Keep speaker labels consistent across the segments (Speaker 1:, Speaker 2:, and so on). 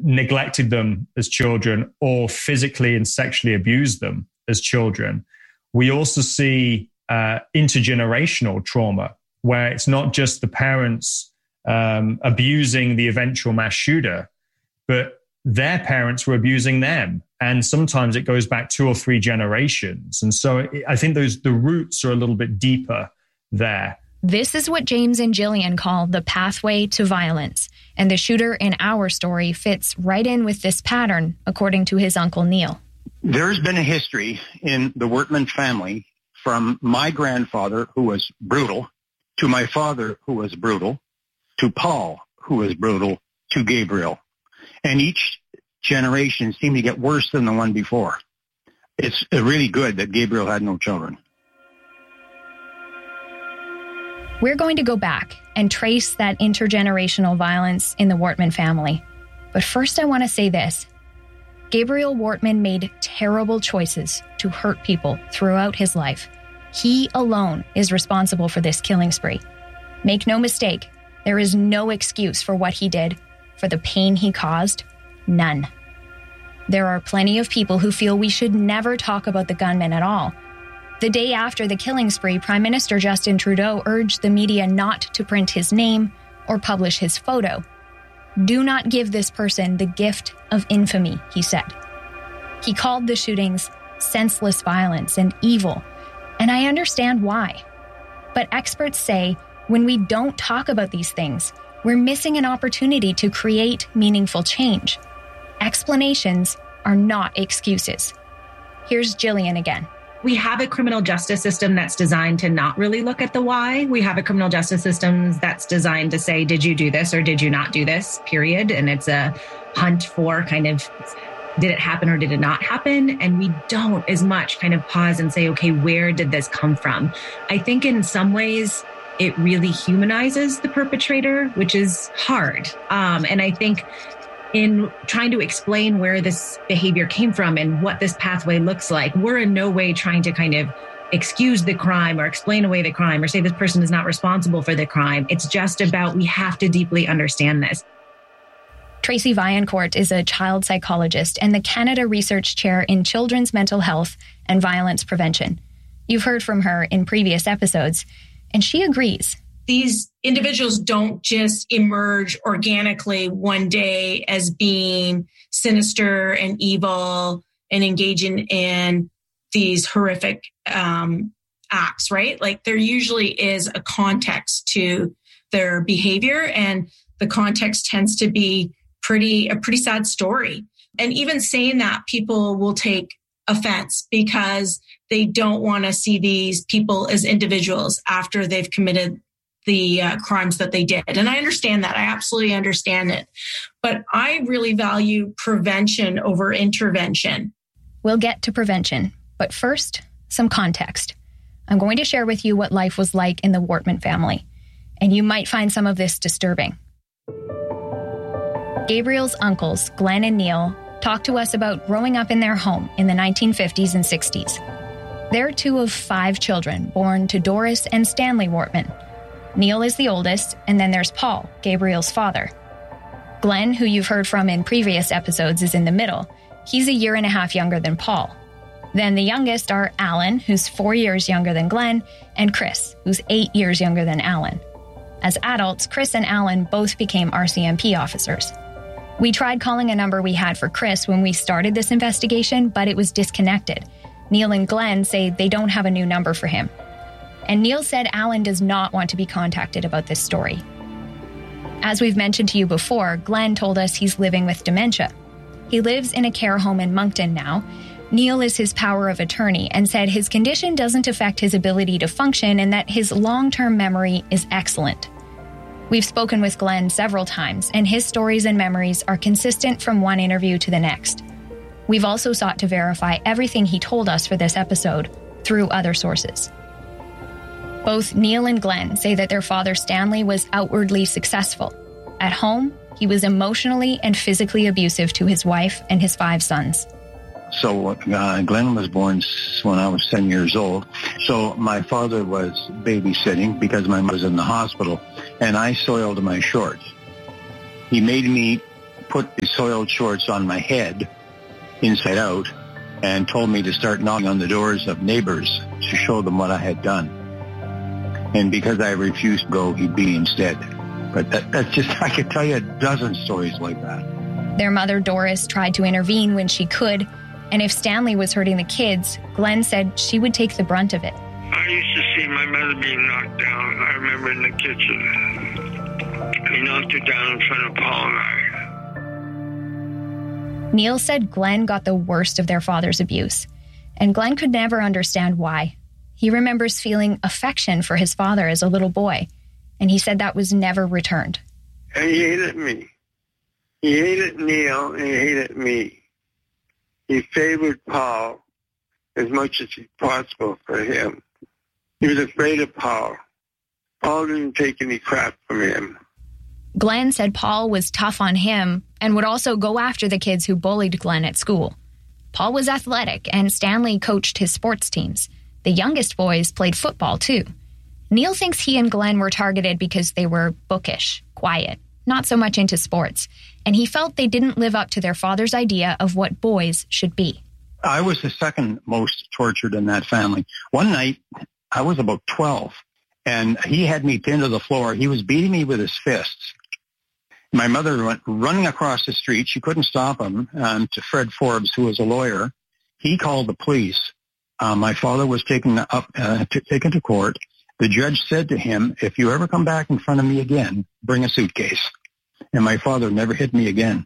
Speaker 1: neglected them as children or physically and sexually abused them as children. We also see intergenerational trauma, where it's not just the parents abusing the eventual mass shooter, but their parents were abusing them. And sometimes it goes back 2 or 3 generations. And so I think the roots are a little bit deeper there.
Speaker 2: This is what James and Jillian call the pathway to violence. And the shooter in our story fits right in with this pattern, according to his uncle Neil.
Speaker 3: There's been a history in the Wortman family from my grandfather, who was brutal, to my father, who was brutal, to Paul, who was brutal, to Gabriel. And each generation seemed to get worse than the one before. It's really good that Gabriel had no children.
Speaker 2: We're going to go back and trace that intergenerational violence in the Wortman family. But first, I want to say this. Gabriel Wortman made terrible choices to hurt people throughout his life. He alone is responsible for this killing spree. Make no mistake, there is no excuse for what he did, for the pain he caused. None. There are plenty of people who feel we should never talk about the gunman at all. The day after the killing spree, Prime Minister Justin Trudeau urged the media not to print his name or publish his photo. Do not give this person the gift of infamy, he said. He called the shootings senseless violence and evil, and I understand why. But experts say when we don't talk about these things, we're missing an opportunity to create meaningful change. Explanations are not excuses. Here's Jillian again.
Speaker 4: We have a criminal justice system that's designed to not really look at the why. We have a criminal justice system that's designed to say, did you do this or did you not do this, period. And it's a hunt for kind of, did it happen or did it not happen? And we don't as much kind of pause and say, okay, where did this come from? I think in some ways it really humanizes the perpetrator, which is hard. And I think in trying to explain where this behavior came from and what this pathway looks like, we're in no way trying to kind of excuse the crime or explain away the crime or say this person is not responsible for the crime. It's just about we have to deeply understand this.
Speaker 2: Tracy Vaillancourt is a child psychologist and the Canada Research Chair in Children's Mental Health and Violence Prevention. You've heard from her in previous episodes, and she agrees.
Speaker 5: These individuals don't just emerge organically one day as being sinister and evil and engaging in these horrific acts, right? Like there usually is a context to their behavior, and the context tends to be a pretty sad story. And even saying that, people will take offense because they don't want to see these people as individuals after they've committed the crimes that they did. And I understand that. I absolutely understand it. But I really value prevention over intervention.
Speaker 2: We'll get to prevention. But first, some context. I'm going to share with you what life was like in the Wortman family. And you might find some of this disturbing. Gabriel's uncles, Glenn and Neil, talked to us about growing up in their home in the 1950s and 60s. They're 2 of 5 children born to Doris and Stanley Wortman. Neil is the oldest, and then there's Paul, Gabriel's father. Glenn, who you've heard from in previous episodes, is in the middle. He's 1.5 years younger than Paul. Then the youngest are Alan, who's 4 years younger than Glenn, and Chris, who's 8 years younger than Alan. As adults, Chris and Alan both became RCMP officers. We tried calling a number we had for Chris when we started this investigation, but it was disconnected. Neil and Glenn say they don't have a new number for him. And Neil said Alan does not want to be contacted about this story. As we've mentioned to you before, Glenn told us he's living with dementia. He lives in a care home in Moncton now. Neil is his power of attorney and said his condition doesn't affect his ability to function and that his long-term memory is excellent. We've spoken with Glenn several times, and his stories and memories are consistent from one interview to the next. We've also sought to verify everything he told us for this episode through other sources. Both Neil and Glenn say that their father Stanley was outwardly successful. At home, he was emotionally and physically abusive to his wife and his 5 sons.
Speaker 3: So Glenn was born when I was 10 years old. So my father was babysitting because my mother was in the hospital, and I soiled my shorts. He made me put the soiled shorts on my head, inside out, and told me to start knocking on the doors of neighbors to show them what I had done. And because I refused to go, he beat me instead. But that's just, I could tell you a dozen stories like that.
Speaker 2: Their mother, Doris, tried to intervene when she could, and if Stanley was hurting the kids, Glenn said she would take the brunt of it.
Speaker 6: I used to see my mother being knocked down. I remember in the kitchen. He knocked her down in front of Paul and I.
Speaker 2: Neil said Glenn got the worst of their father's abuse, and Glenn could never understand why. He remembers feeling affection for his father as a little boy, and he said that was never returned.
Speaker 6: And he hated me. He hated Neil, and he hated me. He favored Paul as much as possible for him. He was afraid of Paul. Paul didn't take any crap from him.
Speaker 2: Glenn said Paul was tough on him and would also go after the kids who bullied Glenn at school. Paul was athletic, and Stanley coached his sports teams. The youngest boys played football, too. Neil thinks he and Glenn were targeted because they were bookish, quiet, not so much into sports, and he felt they didn't live up to their father's idea of what boys should be.
Speaker 3: I was the second most tortured in that family. One night, I was about 12, and he had me pinned to the floor. He was beating me with his fists. My mother went running across the street. She couldn't stop him, to Fred Forbes, who was a lawyer. He called the police. My father was taken to court. The judge said to him, if you ever come back in front of me again, bring a suitcase. And my father never hit me again.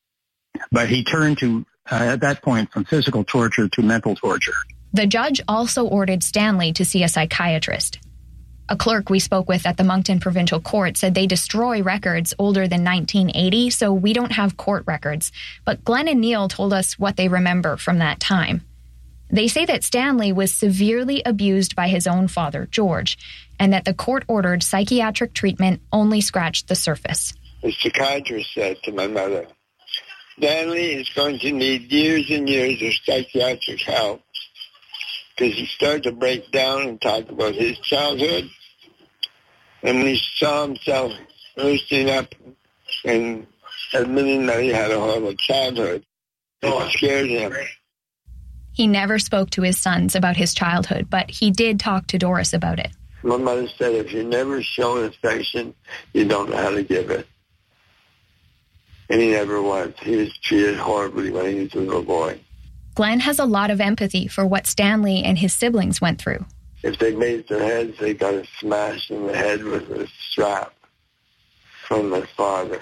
Speaker 3: But he turned to, at that point, from physical torture to mental torture.
Speaker 2: The judge also ordered Stanley to see a psychiatrist. A clerk we spoke with at the Moncton Provincial Court said they destroy records older than 1980, so we don't have court records. But Glenn and Neil told us what they remember from that time. They say that Stanley was severely abused by his own father, George, and that the court-ordered psychiatric treatment only scratched the surface.
Speaker 6: The psychiatrist said to my mother, Stanley is going to need years and years of psychiatric help, because he started to break down and talk about his childhood. And when he saw himself loosening up and admitting that he had a horrible childhood, it scared him.
Speaker 2: He never spoke to his sons about his childhood, but he did talk to Doris about it.
Speaker 6: My mother said, if you never show affection, you don't know how to give it. And he never was. He was treated horribly when he was a little boy.
Speaker 2: Glenn has a lot of empathy for what Stanley and his siblings went through.
Speaker 6: If they raised their heads, they got a smash in the head with a strap from their father.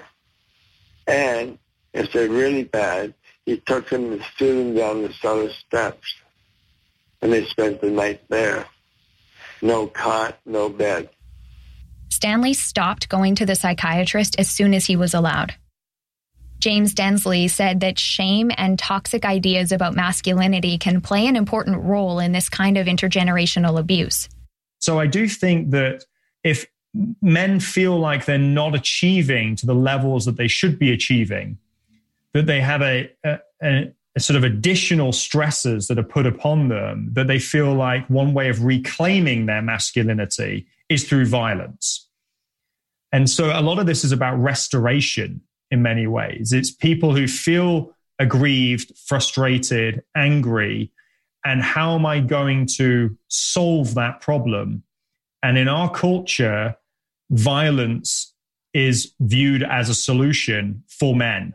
Speaker 6: And if they're really bad, he took them and threw them down the cellar steps. And they spent the night there. No cot, no bed.
Speaker 2: Stanley stopped going to the psychiatrist as soon as he was allowed. James Densley said that shame and toxic ideas about masculinity can play an important role in this kind of intergenerational abuse.
Speaker 1: So I do think that if men feel like they're not achieving to the levels that they should be achieving, that they have a sort of additional stresses that are put upon them, that they feel like one way of reclaiming their masculinity is through violence. And so a lot of this is about restoration in many ways. It's people who feel aggrieved, frustrated, angry, and how am I going to solve that problem? And in our culture, violence is viewed as a solution for men.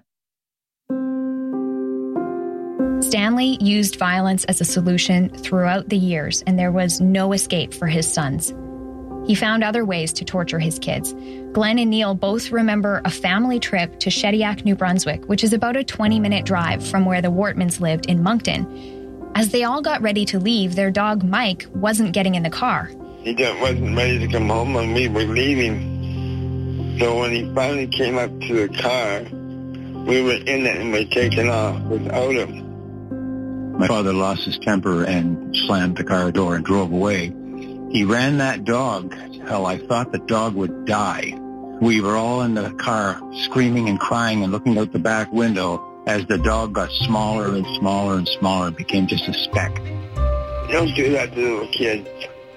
Speaker 2: Stanley used violence as a solution throughout the years, and there was no escape for his sons. He found other ways to torture his kids. Glenn and Neil both remember a family trip to Shediac, New Brunswick, which is about a 20-minute drive from where the Wortmans lived in Moncton. As they all got ready to leave, their dog Mike wasn't getting in the car.
Speaker 6: He wasn't ready to come home when we were leaving. So when he finally came up to the car, we were in it and we were taking off without him.
Speaker 3: My father lost his temper and slammed the car door and drove away. He ran that dog till I thought the dog would die. We were all in the car screaming and crying and looking out the back window as the dog got smaller and smaller and smaller. It became just a speck.
Speaker 6: Don't do that to little kids.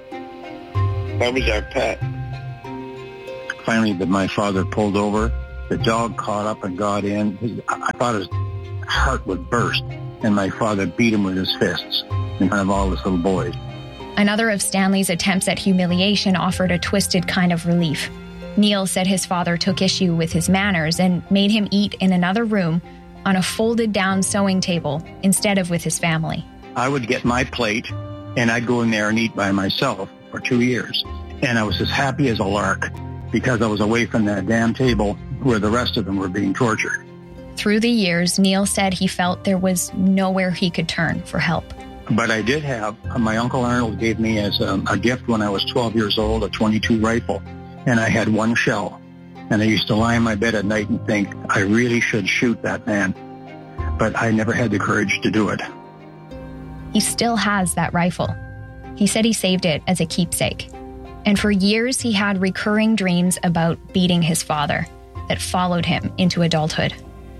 Speaker 6: That was our pet.
Speaker 3: Finally, my father pulled over. the dog caught up and got in. I thought his heart would burst, and my father beat him with his fists in front of all his little boys.
Speaker 2: Another of Stanley's attempts at humiliation offered a twisted kind of relief. Neil said his father took issue with his manners and made him eat in another room on a folded-down sewing table instead of with his family.
Speaker 3: I would get my plate, and I'd go in there and eat by myself for 2 years. And I was as happy as a lark because I was away from that damn table where the rest of them were being tortured.
Speaker 2: Through the years, Neil said he felt there was nowhere he could turn for help.
Speaker 3: But I did have, my Uncle Arnold gave me as a gift when I was 12 years old, a .22 rifle. And I had one shell. And I used to lie in my bed at night and think, I really should shoot that man. But I never had the courage to do it.
Speaker 2: He still has that rifle. He said he saved it as a keepsake. And for years, he had recurring dreams about beating his father that followed him into adulthood.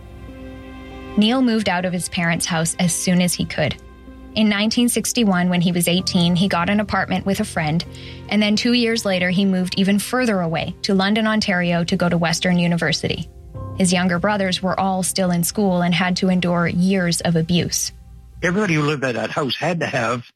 Speaker 2: Neil moved out of his parents' house as soon as he could. In 1961, when he was 18, he got an apartment with a friend, and then 2 years later, he moved even further away to London, Ontario, to go to Western University. His younger brothers were all still in school and had to endure years of abuse.
Speaker 3: Everybody who lived at that house had to have,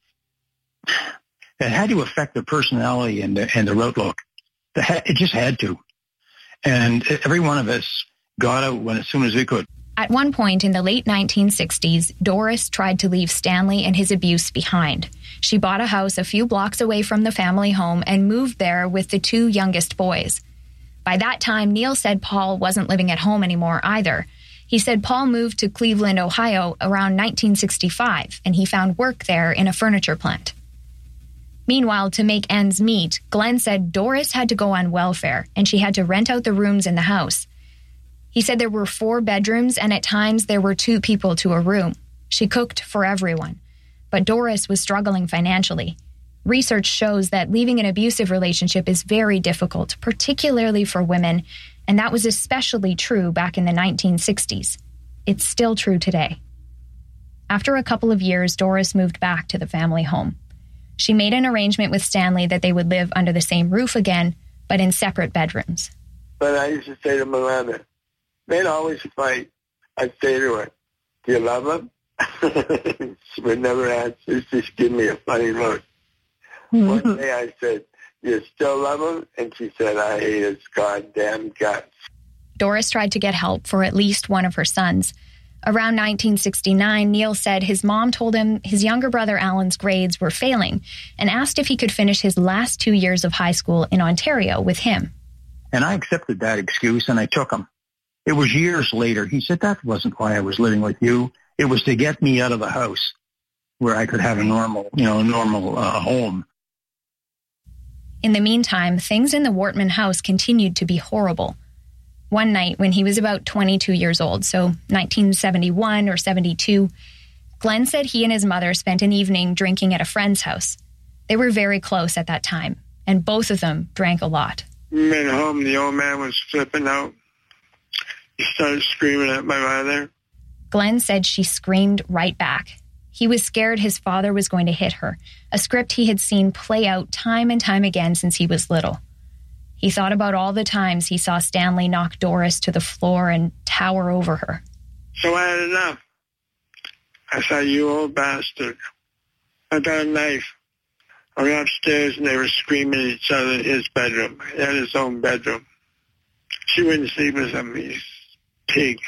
Speaker 3: it had to affect their personality and their outlook. It just had to. And every one of us got out as soon as we could.
Speaker 2: At one point in the late 1960s, Doris tried to leave Stanley and his abuse behind. She bought a house a few blocks away from the family home and moved there with the 2 youngest boys. By that time, Neil said Paul wasn't living at home anymore either. He said Paul moved to Cleveland, Ohio around 1965, and he found work there in a furniture plant. Meanwhile, to make ends meet, Glenn said Doris had to go on welfare, and she had to rent out the rooms in the house. He said there were 4 bedrooms, and at times there were 2 people to a room. She cooked for everyone. But Doris was struggling financially. Research shows that leaving an abusive relationship is very difficult, particularly for women, and that was especially true back in the 1960s. It's still true today. After a couple of years, Doris moved back to the family home. She made an arrangement with Stanley that they would live under the same roof again, but in separate bedrooms.
Speaker 6: But I used to say to Miranda, they'd always fight. I'd say to her, do you love him? She would never answer. She'd just give me a funny look. One day I said, you still love him? And she said, I hate his goddamn guts.
Speaker 2: Doris tried to get help for at least one of her sons. Around 1969, Neil said his mom told him his younger brother Alan's grades were failing and asked if he could finish his last 2 years of high school in Ontario with him.
Speaker 3: And I accepted that excuse, and I took him. It was years later. He said, that wasn't why I was living with you. It was to get me out of the house where I could have a normal home.
Speaker 2: In the meantime, things in the Wortman house continued to be horrible. One night, when he was about 22 years old, so 1971 or 72, Glenn said he and his mother spent an evening drinking at a friend's house. They were very close at that time, and both of them drank a lot.
Speaker 6: We went home, the old man was flipping out. He started screaming at my mother.
Speaker 2: Glenn said she screamed right back. He was scared his father was going to hit her, a script he had seen play out time and time again since he was little. He thought about all the times he saw Stanley knock Doris to the floor and tower over her.
Speaker 6: So I had enough. I said, you old bastard. I got a knife. I went upstairs and they were screaming at each other in his bedroom. He had his own bedroom. She wouldn't sleep with him. He's a pig.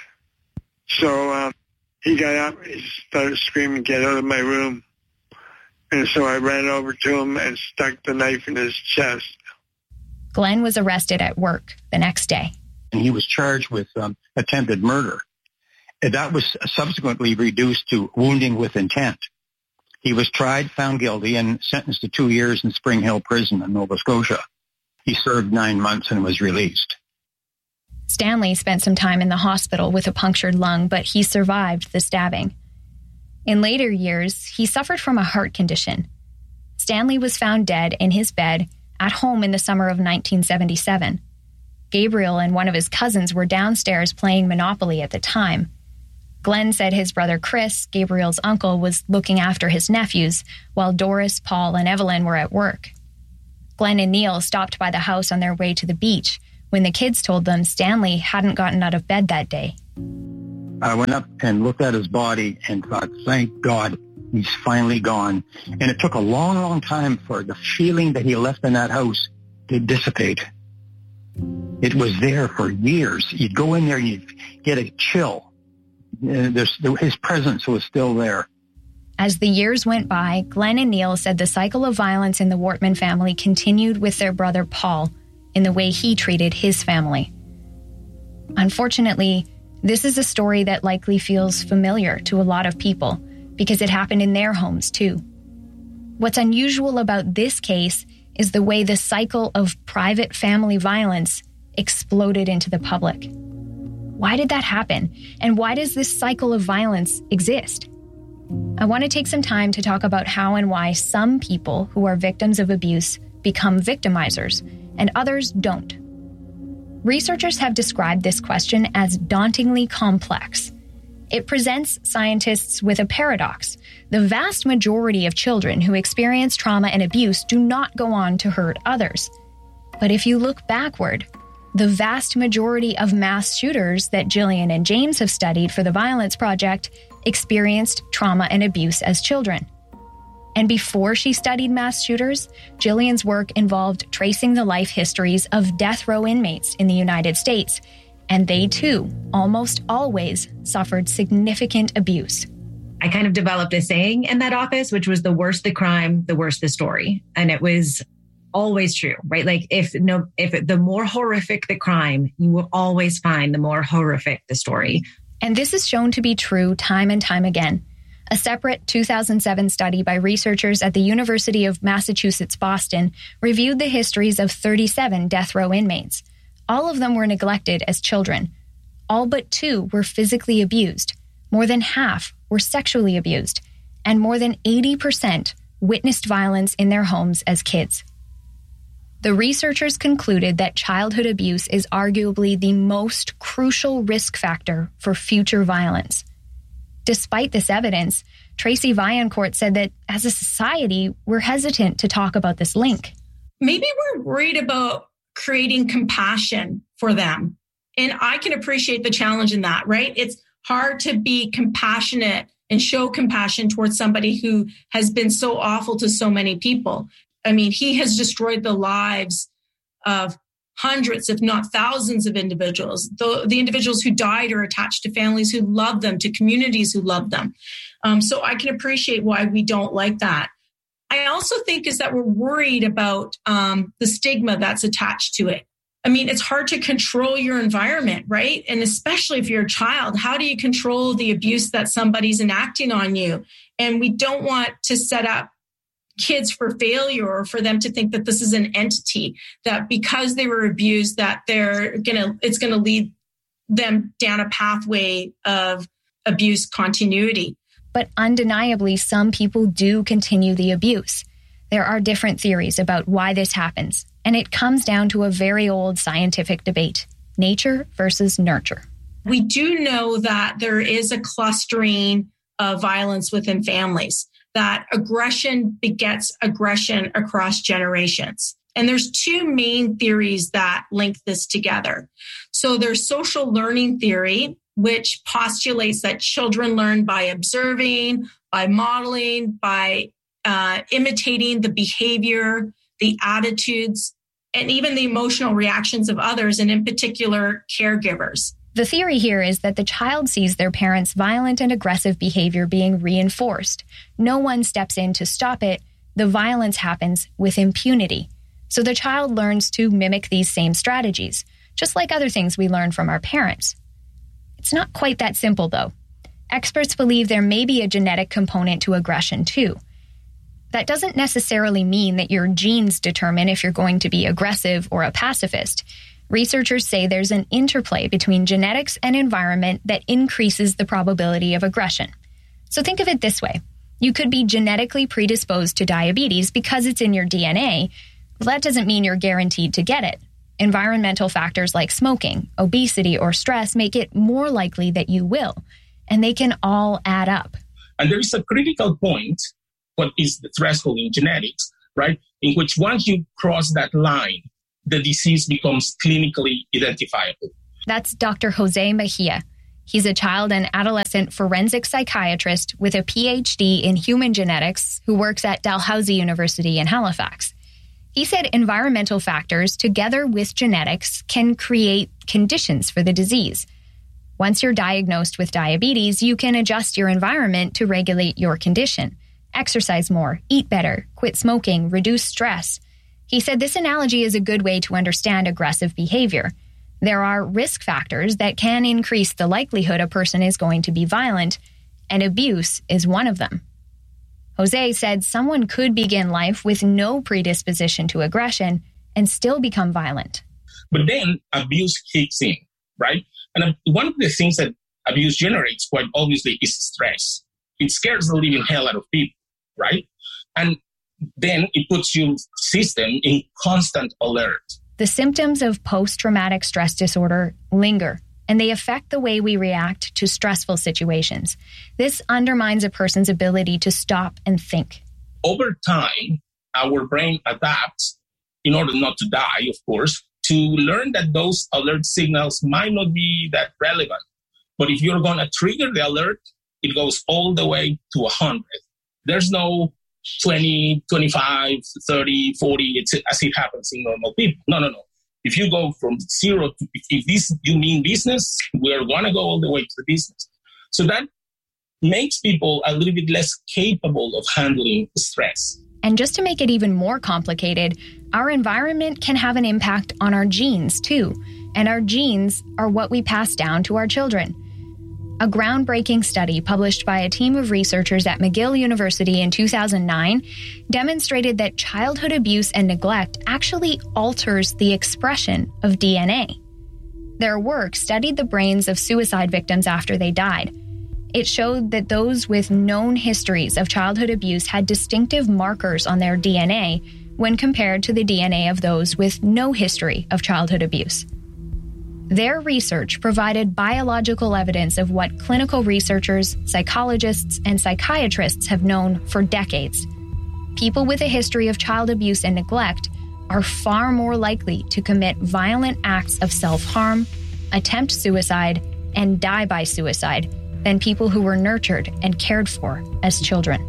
Speaker 6: So he got up. He started screaming, get out of my room. And so I ran over to him and stuck the knife in his chest.
Speaker 2: Glenn was arrested at work the next day.
Speaker 3: And he was charged with attempted murder. And that was subsequently reduced to wounding with intent. He was tried, found guilty, and sentenced to 2 years in Spring Hill Prison in Nova Scotia. He served 9 months and was released.
Speaker 2: Stanley spent some time in the hospital with a punctured lung, but he survived the stabbing. In later years, he suffered from a heart condition. Stanley was found dead in his bed at home in the summer of 1977. Gabriel and one of his cousins were downstairs playing Monopoly at the time. Glenn said his brother Chris, Gabriel's uncle, was looking after his nephews, while Doris, Paul, and Evelyn were at work. Glenn and Neil stopped by the house on their way to the beach, when the kids told them Stanley hadn't gotten out of bed that day.
Speaker 3: I went up and looked at his body and thought, thank God, he's finally gone. And it took a long, long time for the feeling that he left in that house to dissipate. It was there for years. You'd go in there and you'd get a chill. His presence was still there.
Speaker 2: As the years went by, Glenn and Neil said the cycle of violence in the Wortman family continued with their brother Paul in the way he treated his family. Unfortunately, this is a story that likely feels familiar to a lot of people because it happened in their homes too. What's unusual about this case is the way the cycle of private family violence exploded into the public. Why did that happen? And why does this cycle of violence exist? I want to take some time to talk about how and why some people who are victims of abuse become victimizers and others don't. Researchers have described this question as dauntingly complex. It presents scientists with a paradox. The vast majority of children who experience trauma and abuse do not go on to hurt others. But if you look backward, the vast majority of mass shooters that Jillian and James have studied for the Violence Project experienced trauma and abuse as children. And before she studied mass shooters, Jillian's work involved tracing the life histories of death row inmates in the United States, and they too, almost always, suffered significant abuse.
Speaker 4: I kind of developed a saying in that office, which was the worse the crime, the worse the story. And it was always true, right? Like if the more horrific the crime, you will always find the more horrific the story.
Speaker 2: And this is shown to be true time and time again. A separate 2007 study by researchers at the University of Massachusetts, Boston, reviewed the histories of 37 death row inmates. All of them were neglected as children. All but 2 were physically abused. More than half were sexually abused. And more than 80% witnessed violence in their homes as kids. The researchers concluded that childhood abuse is arguably the most crucial risk factor for future violence. Despite this evidence, Tracy Vaillancourt said that as a society, we're hesitant to talk about this link.
Speaker 5: Maybe we're worried about creating compassion for them. And I can appreciate the challenge in that, right? It's hard to be compassionate and show compassion towards somebody who has been so awful to so many people. I mean, he has destroyed the lives of hundreds, if not thousands of individuals. The individuals who died are attached to families who love them, to communities who love them. So I can appreciate why we don't like that. I also think is that we're worried about the stigma that's attached to it. I mean, it's hard to control your environment, right? And especially if you're a child, how do you control the abuse that somebody's enacting on you? And we don't want to set up kids for failure or for them to think that this is an entity that because they were abused, that it's going to lead them down a pathway of abuse continuity.
Speaker 2: But undeniably, some people do continue the abuse. There are different theories about why this happens, and it comes down to a very old scientific debate, nature versus nurture.
Speaker 5: We do know that there is a clustering of violence within families, that aggression begets aggression across generations. And there's 2 main theories that link this together. So there's social learning theory, which postulates that children learn by observing, by modeling, by imitating the behavior, the attitudes, and even the emotional reactions of others, and in particular, caregivers.
Speaker 2: The theory here is that the child sees their parents' violent and aggressive behavior being reinforced. No one steps in to stop it. The violence happens with impunity. So the child learns to mimic these same strategies, just like other things we learn from our parents. It's not quite that simple, though. Experts believe there may be a genetic component to aggression, too. That doesn't necessarily mean that your genes determine if you're going to be aggressive or a pacifist. Researchers say there's an interplay between genetics and environment that increases the probability of aggression. So think of it this way. You could be genetically predisposed to diabetes because it's in your DNA. Well, that doesn't mean you're guaranteed to get it. Environmental factors like smoking, obesity, or stress make it more likely that you will, and they can all add up.
Speaker 7: And there is a critical point, what is the threshold in genetics, right? In which once you cross that line, the disease becomes clinically identifiable.
Speaker 2: That's Dr. Jose Mejia. He's a child and adolescent forensic psychiatrist with a PhD in human genetics who works at Dalhousie University in Halifax. He said environmental factors, together with genetics, can create conditions for the disease. Once you're diagnosed with diabetes, you can adjust your environment to regulate your condition. Exercise more, eat better, quit smoking, reduce stress. He said this analogy is a good way to understand aggressive behavior. There are risk factors that can increase the likelihood a person is going to be violent, and abuse is one of them. Jose said someone could begin life with no predisposition to aggression and still become violent.
Speaker 7: But then abuse kicks in, right? And one of the things that abuse generates, quite obviously, is stress. It scares the living hell out of people, right? And then it puts your system in constant alert.
Speaker 2: The symptoms of post-traumatic stress disorder linger, and they affect the way we react to stressful situations. This undermines a person's ability to stop and think.
Speaker 7: Over time, our brain adapts, in order not to die, of course, to learn that those alert signals might not be that relevant. But if you're going to trigger the alert, it goes all the way to 100. There's no 20, 25, 30, 40, as it happens in normal people. No. If you go from 0 to, if this you mean business, we're going to go all the way to the business. So that makes people a little bit less capable of handling stress.
Speaker 2: And just to make it even more complicated, our environment can have an impact on our genes too. And our genes are what we pass down to our children. A groundbreaking study published by a team of researchers at McGill University in 2009 demonstrated that childhood abuse and neglect actually alters the expression of DNA. Their work studied the brains of suicide victims after they died. It showed that those with known histories of childhood abuse had distinctive markers on their DNA when compared to the DNA of those with no history of childhood abuse. Their research provided biological evidence of what clinical researchers, psychologists, and psychiatrists have known for decades. People with a history of child abuse and neglect are far more likely to commit violent acts of self-harm, attempt suicide, and die by suicide than people who were nurtured and cared for as children.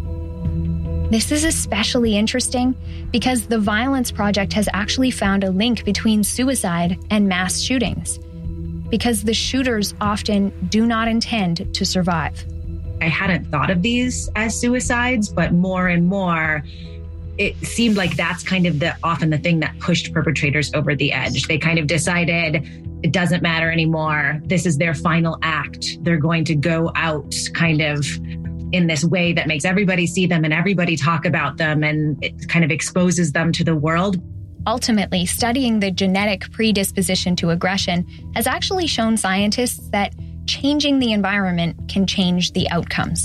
Speaker 2: This is especially interesting because the Violence Project has actually found a link between suicide and mass shootings, because the shooters often do not intend to survive.
Speaker 4: I hadn't thought of these as suicides, but more and more, it seemed like that's kind of often the thing that pushed perpetrators over the edge. They kind of decided it doesn't matter anymore. This is their final act. They're going to go out kind of in this way that makes everybody see them and everybody talk about them, and it kind of exposes them to the world.
Speaker 2: Ultimately, studying the genetic predisposition to aggression has actually shown scientists that changing the environment can change the outcomes.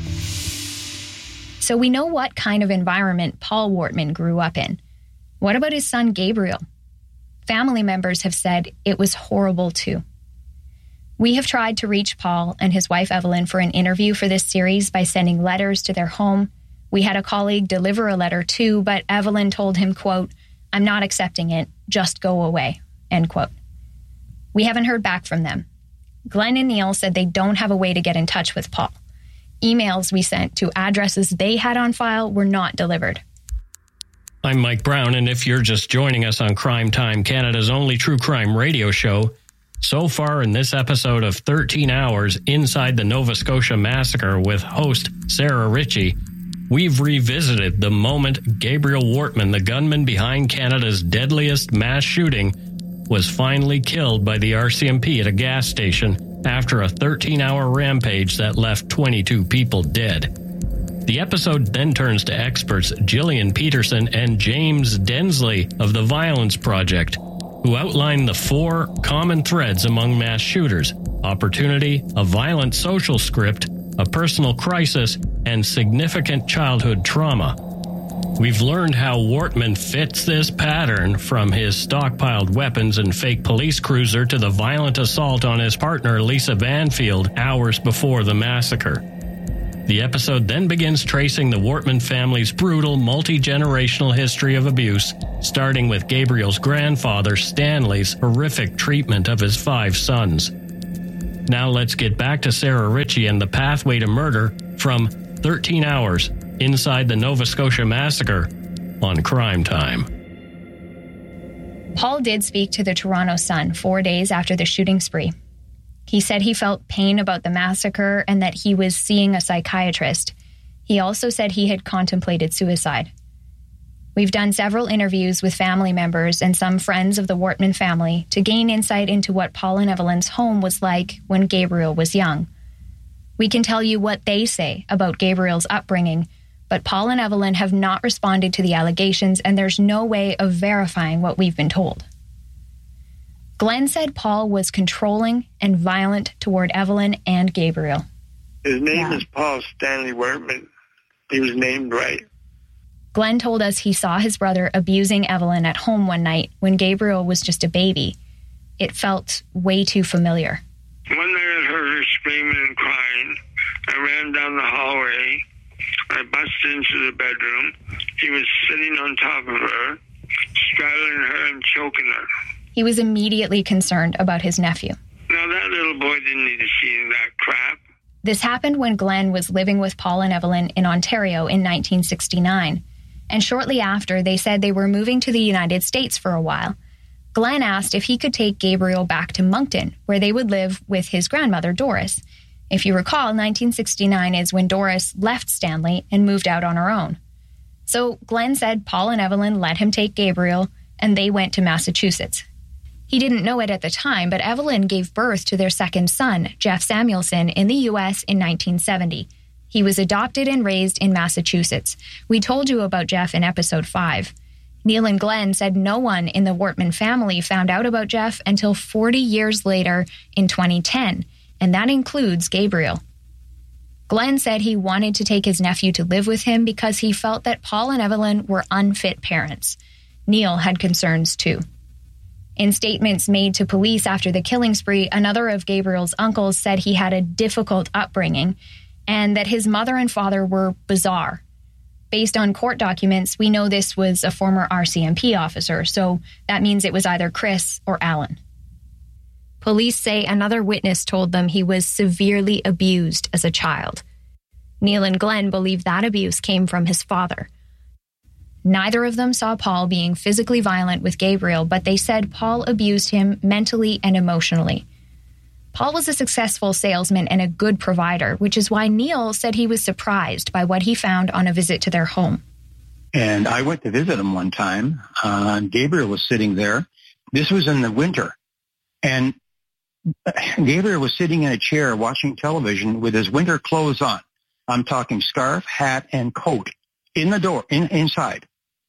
Speaker 2: So we know what kind of environment Paul Wortman grew up in. What about his son Gabriel? Family members have said it was horrible too. We have tried to reach Paul and his wife Evelyn for an interview for this series by sending letters to their home. We had a colleague deliver a letter too, but Evelyn told him, quote, "I'm not accepting it, just go away," end quote. We haven't heard back from them. Glenn and Neil said they don't have a way to get in touch with Paul. Emails we sent to addresses they had on file were not delivered.
Speaker 8: I'm Mike Brown, and if you're just joining us on Crime Time, Canada's only true crime radio show, so far in this episode of 13 Hours Inside the Nova Scotia Massacre with host Sarah Ritchie, we've revisited the moment Gabriel Wortman, the gunman behind Canada's deadliest mass shooting, was finally killed by the RCMP at a gas station after a 13-hour rampage that left 22 people dead. The episode then turns to experts Gillian Peterson and James Densley of the Violence Project, who outline the 4 common threads among mass shooters: opportunity, a violent social script, a personal crisis, and significant childhood trauma. We've learned how Wortman fits this pattern, from his stockpiled weapons and fake police cruiser to the violent assault on his partner Lisa Banfield hours before the massacre. The episode then begins tracing the Wortman family's brutal, multi-generational history of abuse, starting with Gabriel's grandfather, Stanley's horrific treatment of his 5 sons. Now let's get back to Sarah Ritchie and the pathway to murder from 13 Hours Inside the Nova Scotia Massacre on Crime Time.
Speaker 2: Paul did speak to the Toronto Sun 4 days after the shooting spree. He said he felt pain about the massacre and that he was seeing a psychiatrist. He also said he had contemplated suicide. We've done several interviews with family members and some friends of the Wortman family to gain insight into what Paul and Evelyn's home was like when Gabriel was young. We can tell you what they say about Gabriel's upbringing, but Paul and Evelyn have not responded to the allegations, and there's no way of verifying what we've been told. Glenn said Paul was controlling and violent toward Evelyn and Gabriel.
Speaker 6: His name is Paul Stanley Wortman. He was named right.
Speaker 2: Glenn told us he saw his brother abusing Evelyn at home one night when Gabriel was just a baby. It felt way too familiar.
Speaker 6: One night I heard her screaming and crying. I ran down the hallway. I busted into the bedroom. He was sitting on top of her, straddling her and choking her.
Speaker 2: He was immediately concerned about his nephew.
Speaker 6: Now, that little boy didn't need to see that crap.
Speaker 2: This happened when Glenn was living with Paul and Evelyn in Ontario in 1969. And shortly after, they said they were moving to the United States for a while. Glenn asked if he could take Gabriel back to Moncton, where they would live with his grandmother, Doris. If you recall, 1969 is when Doris left Stanley and moved out on her own. So Glenn said Paul and Evelyn let him take Gabriel, and they went to Massachusetts. He didn't know it at the time, but Evelyn gave birth to their second son, Jeff Samuelson, in the U.S. in 1970. He was adopted and raised in Massachusetts. We told you about Jeff in episode 5. Neil and Glenn said no one in the Wortman family found out about Jeff until 40 years later in 2010, and that includes Gabriel. Glenn said he wanted to take his nephew to live with him because he felt that Paul and Evelyn were unfit parents. Neil had concerns too. In statements made to police after the killing spree, another of Gabriel's uncles said he had a difficult upbringing and that his mother and father were bizarre. Based on court documents, we know this was a former RCMP officer, so that means it was either Chris or Alan. Police say another witness told them he was severely abused as a child. Neil and Glenn believe that abuse came from his father. Neither of them saw Paul being physically violent with Gabriel, but they said Paul abused him mentally and emotionally. Paul was a successful salesman and a good provider, which is why Neil said he was surprised by what he found on a visit to their home.
Speaker 3: And I went to visit him one time, and Gabriel was sitting there. This was in the winter. And Gabriel was sitting in a chair watching television with his winter clothes on. I'm talking scarf, hat, and coat in the door, inside.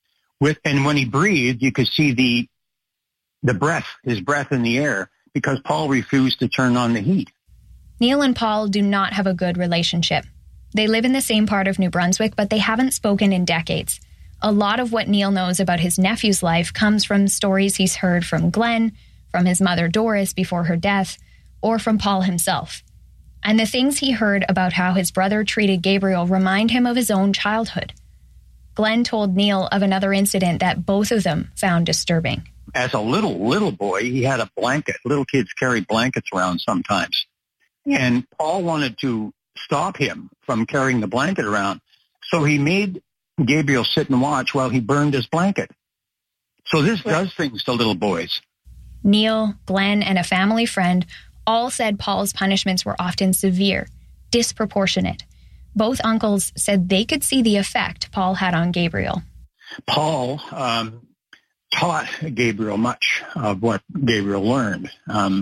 Speaker 3: And when he breathed, you could see the breath, his breath in the air, because Paul refused to turn on the heat.
Speaker 2: Neil and Paul do not have a good relationship. They live in the same part of New Brunswick, but they haven't spoken in decades. A lot of what Neil knows about his nephew's life comes from stories he's heard from Glenn, from his mother Doris before her death, or from Paul himself. And the things he heard about how his brother treated Gabriel remind him of his own childhood. Glenn told Neil of another incident that both of them found disturbing.
Speaker 3: As a little boy, he had a blanket. Little kids carry blankets around sometimes. And Paul wanted to stop him from carrying the blanket around. So he made Gabriel sit and watch while he burned his blanket. So this does things to little boys.
Speaker 2: Neil, Glenn, and a family friend all said Paul's punishments were often severe, disproportionate. Both uncles said they could see the effect Paul had on Gabriel.
Speaker 3: Paul taught Gabriel much of what Gabriel learned.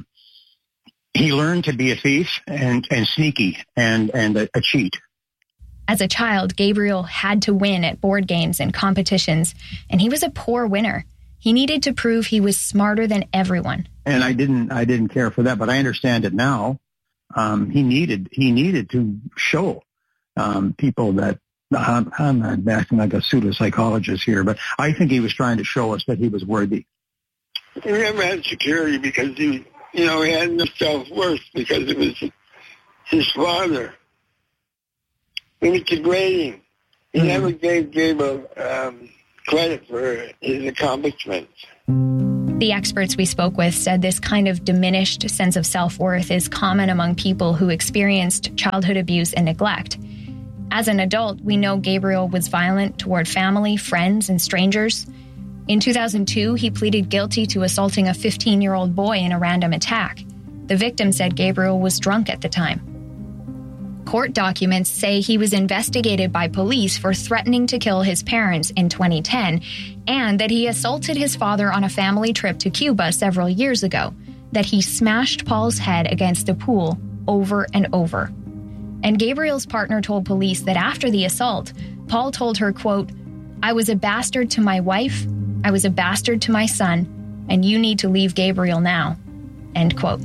Speaker 3: He learned to be a thief and sneaky and a cheat.
Speaker 2: As a child, Gabriel had to win at board games and competitions, and he was a poor winner. He needed to prove he was smarter than everyone. And
Speaker 3: I didn't care for that, but I understand it now. He needed to show people that I'm not acting like a pseudo-psychologist here, but I think he was trying to show us that he was worthy.
Speaker 6: He never had security because he had no self-worth because it was his father. It was degrading. He never gave Gabriel credit for his accomplishments.
Speaker 2: The experts we spoke with said this kind of diminished sense of self-worth is common among people who experienced childhood abuse and neglect. As an adult, we know Gabriel was violent toward family, friends, and strangers. In 2002, he pleaded guilty to assaulting a 15-year-old boy in a random attack. The victim said Gabriel was drunk at the time. Court documents say he was investigated by police for threatening to kill his parents in 2010, and that he assaulted his father on a family trip to Cuba several years ago, that he smashed Paul's head against the pool over and over. And Gabriel's partner told police that after the assault, Paul told her, quote, "I was a bastard to my wife, I was a bastard to my son, and you need to leave Gabriel now," end quote.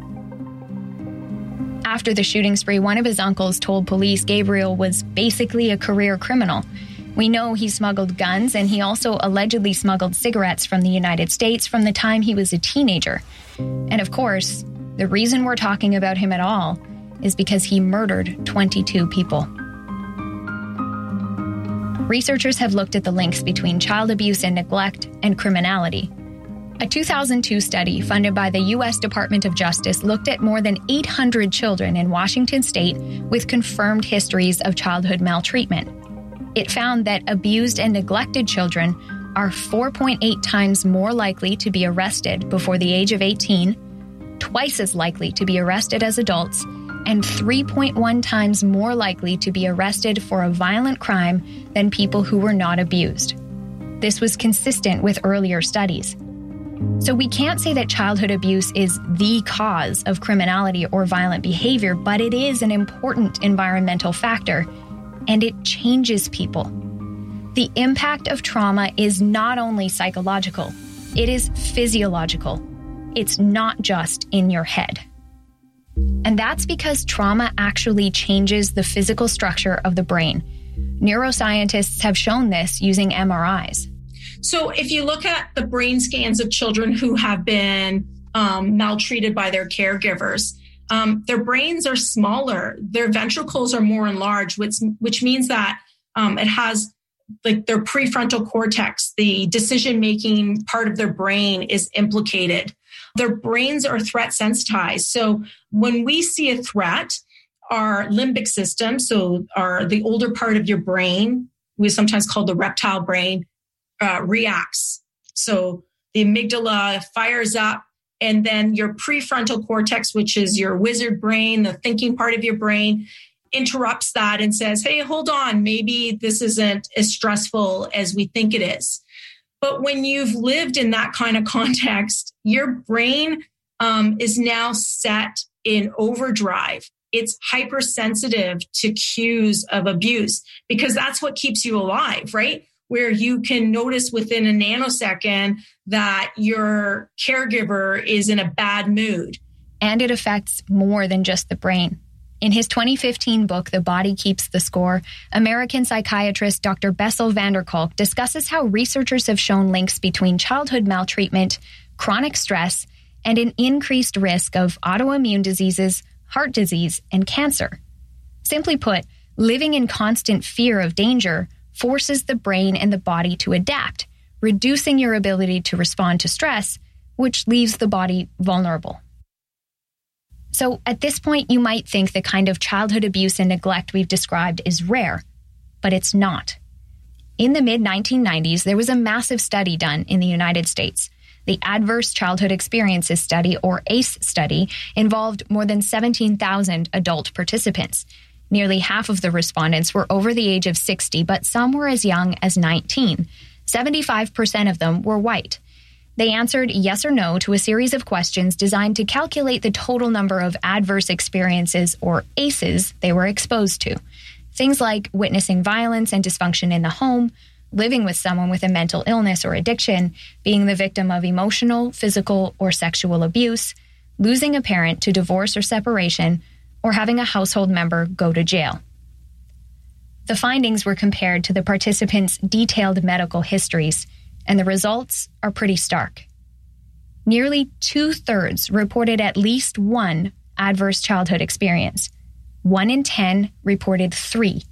Speaker 2: After the shooting spree, one of his uncles told police Gabriel was basically a career criminal. We know he smuggled guns, and he also allegedly smuggled cigarettes from the United States from the time he was a teenager. And of course, the reason we're talking about him at all is because he murdered 22 people. Researchers have looked at the links between child abuse and neglect and criminality. A 2002 study funded by the U.S. Department of Justice looked at more than 800 children in Washington state with confirmed histories of childhood maltreatment. It found that abused and neglected children are 4.8 times more likely to be arrested before the age of 18, twice as likely to be arrested as adults, and 3.1 times more likely to be arrested for a violent crime than people who were not abused. This was consistent with earlier studies. So we can't say that childhood abuse is the cause of criminality or violent behavior, but it is an important environmental factor, and it changes people. The impact of trauma is not only psychological, it is physiological. It's not just in your head. And that's because trauma actually changes the physical structure of the brain. Neuroscientists have shown this using MRIs.
Speaker 5: So if you look at the brain scans of children who have been maltreated by their caregivers, their brains are smaller, their ventricles are more enlarged, which means that it has like their prefrontal cortex, the decision-making part of their brain is implicated. Their brains are threat sensitized. So when we see a threat, our limbic system, so the older part of your brain, we sometimes call the reptile brain, reacts. So the amygdala fires up, and then your prefrontal cortex, which is your wizard brain, the thinking part of your brain, interrupts that and says, hey, hold on, maybe this isn't as stressful as we think it is. But when you've lived in that kind of context, your brain is now set in overdrive. It's hypersensitive to cues of abuse because that's what keeps you alive, right? Where you can notice within a nanosecond that your caregiver is in a bad mood.
Speaker 2: And it affects more than just the brain. In his 2015 book, The Body Keeps the Score, American psychiatrist Dr. Bessel van der Kolk discusses how researchers have shown links between childhood maltreatment, chronic stress, and an increased risk of autoimmune diseases, heart disease, and cancer. Simply put, living in constant fear of danger forces the brain and the body to adapt, reducing your ability to respond to stress, which leaves the body vulnerable. So at this point, you might think the kind of childhood abuse and neglect we've described is rare, but it's not. In the mid-1990s, there was a massive study done in the United States. The Adverse Childhood Experiences Study, or ACE study, involved more than 17,000 adult participants. Nearly half of the respondents were over the age of 60, but some were as young as 19. 75% of them were white. They answered yes or no to a series of questions designed to calculate the total number of adverse experiences, or ACEs, they were exposed to. Things like witnessing violence and dysfunction in the home, living with someone with a mental illness or addiction, being the victim of emotional, physical, or sexual abuse, losing a parent to divorce or separation, or having a household member go to jail. The findings were compared to the participants' detailed medical histories, and the results are pretty stark. Nearly 2/3 reported at least one adverse childhood experience. 1 in 10 reported 3,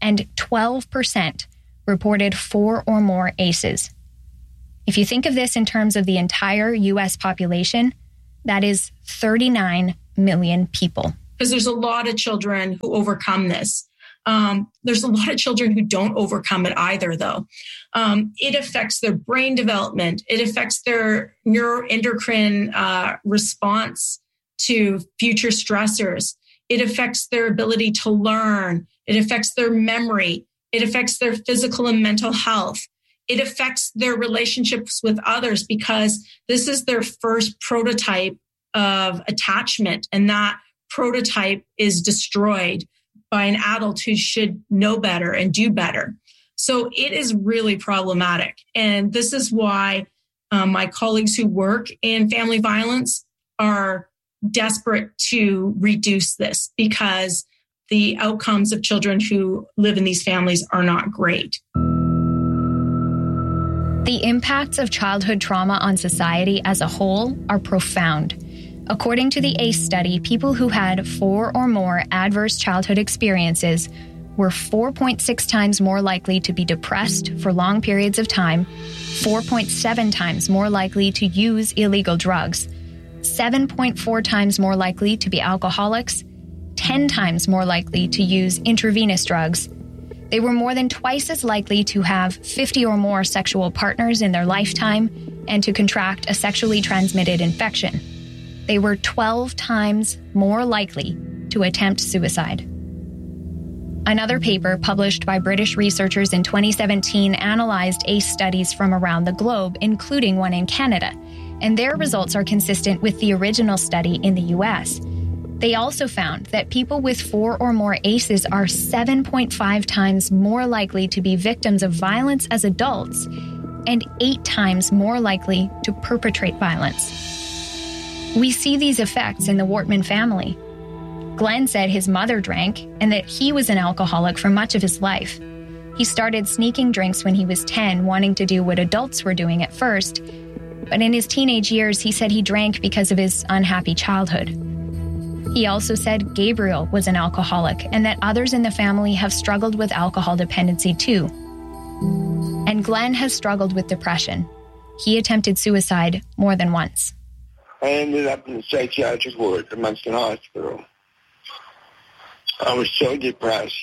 Speaker 2: and 12% reported 4 or more ACEs. If you think of this in terms of the entire U.S. population, that is 39 million people.
Speaker 5: Because there's a lot of children who overcome this. There's a lot of children who don't overcome it either, though. It affects their brain development. It affects their neuroendocrine response to future stressors. It affects their ability to learn. It affects their memory. It affects their physical and mental health. It affects their relationships with others because this is their first prototype of attachment, and that prototype is destroyed by an adult who should know better and do better. So it is really problematic. And this is why my colleagues who work in family violence are desperate to reduce this, because the outcomes of children who live in these families are not great.
Speaker 2: The impacts of childhood trauma on society as a whole are profound. According to the ACE study, people who had 4 or more adverse childhood experiences were 4.6 times more likely to be depressed for long periods of time, 4.7 times more likely to use illegal drugs, 7.4 times more likely to be alcoholics, 10 times more likely to use intravenous drugs. They were more than twice as likely to have 50 or more sexual partners in their lifetime and to contract a sexually transmitted infection. They were 12 times more likely to attempt suicide. Another paper published by British researchers in 2017 analyzed ACE studies from around the globe, including one in Canada, and their results are consistent with the original study in the US. They also found that people with 4 or more ACEs are 7.5 times more likely to be victims of violence as adults and 8 times more likely to perpetrate violence. We see these effects in the Wortman family. Glenn said his mother drank and that he was an alcoholic for much of his life. He started sneaking drinks when he was 10, wanting to do what adults were doing at first. But in his teenage years, he said he drank because of his unhappy childhood. He also said Gabriel was an alcoholic and that others in the family have struggled with alcohol dependency too. And Glenn has struggled with depression. He attempted suicide more than once.
Speaker 6: I ended up in the psychiatric ward at Munson Hospital. I was so depressed.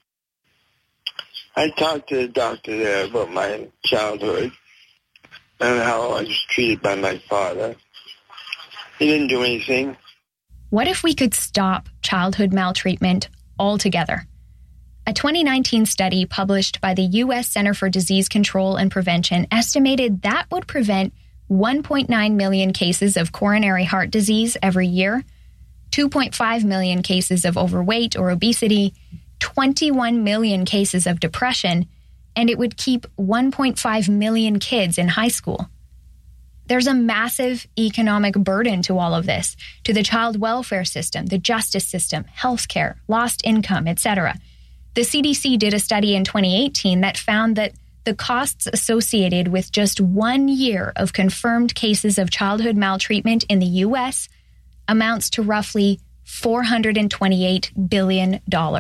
Speaker 6: I talked to the doctor there about my childhood and how I was treated by my father. He didn't do anything.
Speaker 2: What if we could stop childhood maltreatment altogether? A 2019 study published by the U.S. Center for Disease Control and Prevention estimated that would prevent 1.9 million cases of coronary heart disease every year, 2.5 million cases of overweight or obesity, 21 million cases of depression, and it would keep 1.5 million kids in high school. There's a massive economic burden to all of this, to the child welfare system, the justice system, healthcare, lost income, etc. The CDC did a study in 2018 that found that the costs associated with just 1 year of confirmed cases of childhood maltreatment in the U.S. amounts to roughly $428 billion.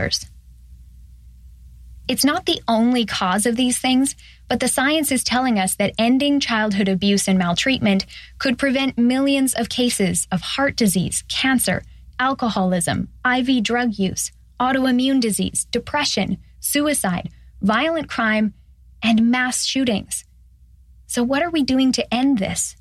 Speaker 2: It's not the only cause of these things, but the science is telling us that ending childhood abuse and maltreatment could prevent millions of cases of heart disease, cancer, alcoholism, IV drug use, autoimmune disease, depression, suicide, violent crime, and mass shootings. So what are we doing to end this?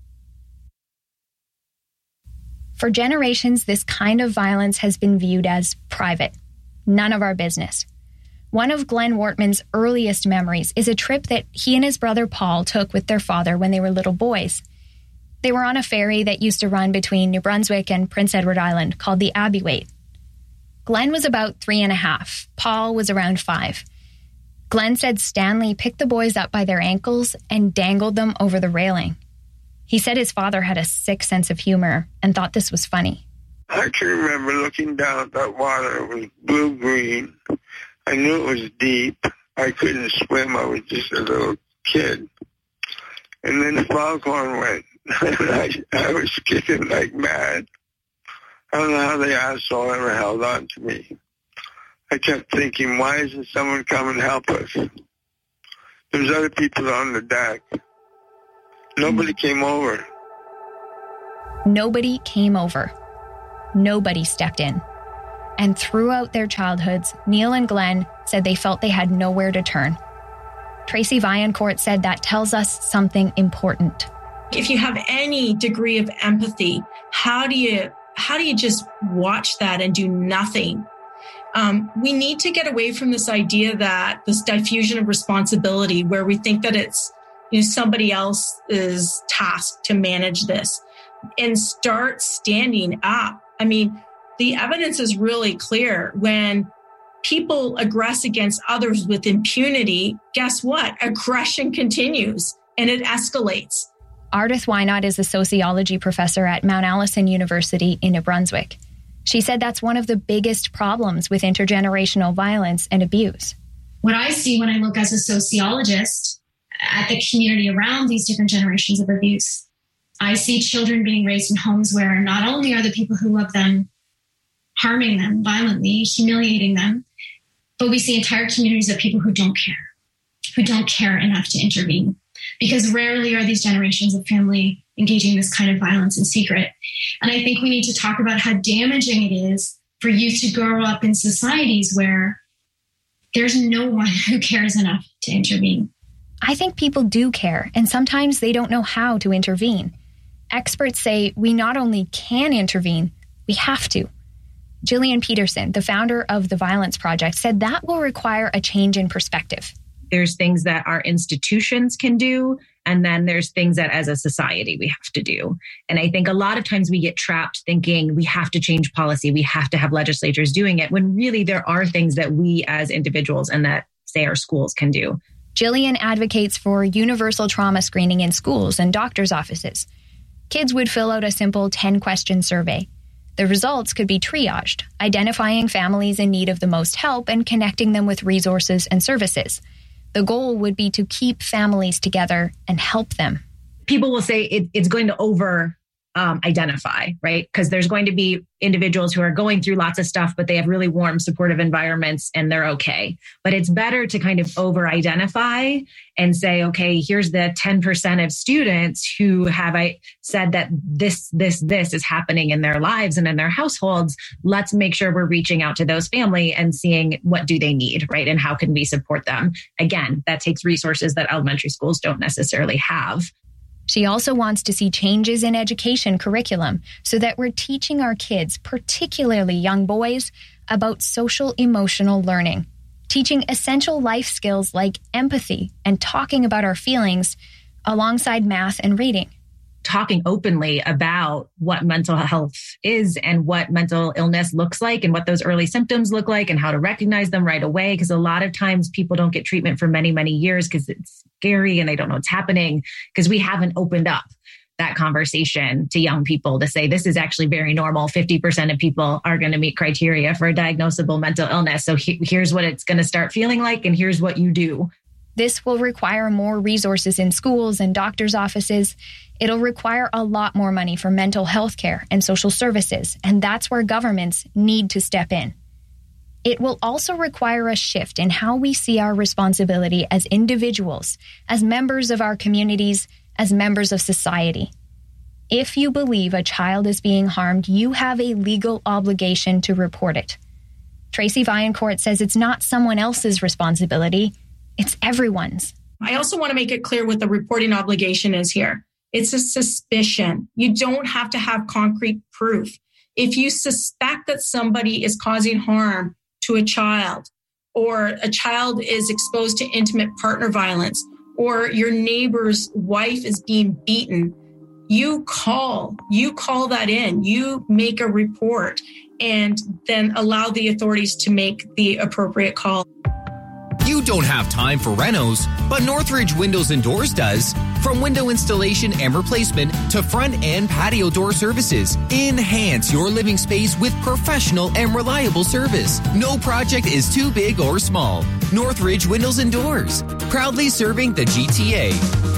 Speaker 2: For generations, this kind of violence has been viewed as private, none of our business. One of Glenn Wortman's earliest memories is a trip that he and his brother Paul took with their father when they were little boys. They were on a ferry that used to run between New Brunswick and Prince Edward Island called the Abbeywaite. Glenn was about 3.5. Paul was around 5. Glenn said Stanley picked the boys up by their ankles and dangled them over the railing. He said his father had a sick sense of humor and thought this was funny.
Speaker 6: I can remember looking down at that water. It was blue-green. I knew it was deep. I couldn't swim. I was just a little kid. And then the foghorn went. I was kicking like mad. I don't know how the asshole ever held on to me. I kept thinking, why isn't someone come and help us? There's other people on the deck. Nobody came over.
Speaker 2: Nobody came over. Nobody stepped in. And throughout their childhoods, Neil and Glenn said they felt they had nowhere to turn. Tracy Vaillancourt said that tells us something important.
Speaker 5: If you have any degree of empathy, how do you just watch that and do nothing? We need to get away from this idea that this diffusion of responsibility where we think that it's somebody else's task to manage this, and start standing up. I mean, the evidence is really clear. When people aggress against others with impunity, guess what? Aggression continues and it escalates.
Speaker 2: Ardith Wynot is a sociology professor at Mount Allison University in New Brunswick. She said that's one of the biggest problems with intergenerational violence and abuse.
Speaker 9: What I see when I look as a sociologist at the community around these different generations of abuse, I see children being raised in homes where not only are the people who love them harming them violently, humiliating them, but we see entire communities of people who don't care enough to intervene. Because rarely are these generations of family engaging in this kind of violence in secret. And I think we need to talk about how damaging it is for youth to grow up in societies where there's no one who cares enough to intervene.
Speaker 2: I think people do care, and sometimes they don't know how to intervene. Experts say we not only can intervene, we have to. Gillian Peterson, the founder of the Violence Project, said that will require a change in perspective.
Speaker 4: There's things that our institutions can do, and then there's things that as a society we have to do. And I think a lot of times we get trapped thinking we have to change policy, we have to have legislators doing it, when really there are things that we as individuals and that, say, our schools can do.
Speaker 2: Gillian advocates for universal trauma screening in schools and doctors' offices. Kids would fill out a simple 10-question survey. The results could be triaged, identifying families in need of the most help and connecting them with resources and services. The goal would be to keep families together and help them.
Speaker 4: People will say it's going to identify, right? Because there's going to be individuals who are going through lots of stuff, but they have really warm, supportive environments and they're okay. But it's better to kind of over-identify and say, okay, here's the 10% of students who have said that this is happening in their lives and in their households. Let's make sure we're reaching out to those family and seeing what do they need, right? And how can we support them? Again, that takes resources that elementary schools don't necessarily have.
Speaker 2: She also wants to see changes in education curriculum so that we're teaching our kids, particularly young boys, about social emotional learning, teaching essential life skills like empathy and talking about our feelings alongside math and reading.
Speaker 4: Talking openly about what mental health is and what mental illness looks like and what those early symptoms look like and how to recognize them right away. Because a lot of times people don't get treatment for many, many years because it's scary and they don't know what's happening because we haven't opened up that conversation to young people to say, this is actually very normal. 50% of people are going to meet criteria for a diagnosable mental illness. So here's what it's going to start feeling like and here's what you do.
Speaker 2: This will require more resources in schools and doctors' offices. It'll require a lot more money for mental health care and social services, and that's where governments need to step in. It will also require a shift in how we see our responsibility as individuals, as members of our communities, as members of society. If you believe a child is being harmed, you have a legal obligation to report it. Tracy Vaillancourt says it's not someone else's responsibility. It's everyone's.
Speaker 5: I also want to make it clear what the reporting obligation is here. It's a suspicion. You don't have to have concrete proof. If you suspect that somebody is causing harm to a child, or a child is exposed to intimate partner violence, or your neighbor's wife is being beaten, you call that in, you make a report, and then allow the authorities to make the appropriate call.
Speaker 10: You don't have time for renos, but Northridge Windows and Doors does. From window installation and replacement to front and patio door services, enhance your living space with professional and reliable service. No project is too big or small. Northridge Windows and Doors, proudly serving the GTA.